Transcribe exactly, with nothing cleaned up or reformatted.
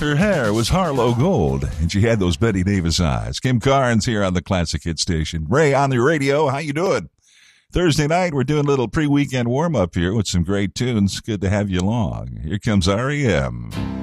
Her hair was Harlow gold, and she had those Betty Davis eyes. Kim Carnes here on the Classic Hit Station. Ray on the radio. How you doing? Thursday night, we're doing a little pre-weekend warm-up here with some great tunes. Good to have you along. Here comes R E M.